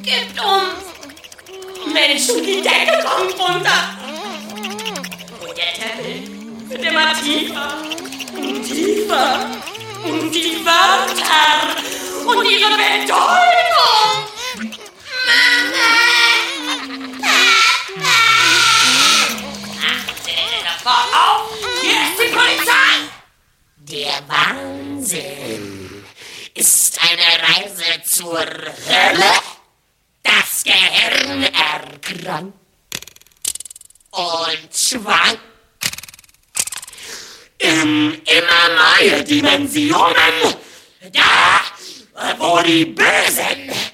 Kippt Menschen, die Decke kommt runter. Und der Teppich wird immer tiefer und tiefer. Und die Wörter und ihre Bedeutung. Mama! Papa! Achte sofort auf! Hier ist die Polizei! Der Wahnsinn ist eine Reise zur Hölle. Das Gehirn erkrankt und schwankt in immer neue Dimensionen, da wo die Bösen